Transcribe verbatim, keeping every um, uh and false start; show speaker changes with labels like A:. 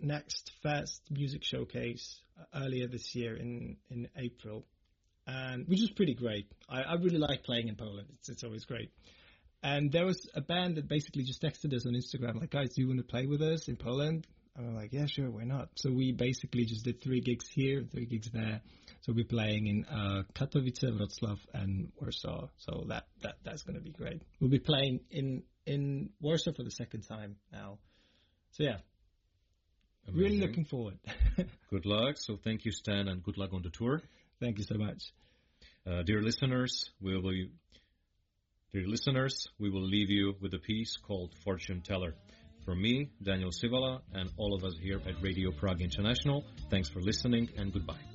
A: next Fast Music Showcase uh, earlier this year in, in April, and which was pretty great. I, I really like playing in Poland. It's, it's always great. And there was a band that basically just texted us on Instagram, like, guys, do you want to play with us in Poland? And we're like, yeah, sure, why not? So we basically just did three gigs here, three gigs there. So we're playing in uh, Katowice, Wrocław, and Warsaw. So that, that that's going to be great. We'll be playing in, in Warsaw for the second time now. So, yeah, Amazing. Really looking forward.
B: Good luck. So thank you, Stan, and good luck on the tour.
A: Thank you so much.
B: Uh, dear listeners, we will, dear listeners, we will leave you with a piece called Fortune Teller. From me, Daniel Sivala, and all of us here at Radio Prague International, thanks for listening and goodbye.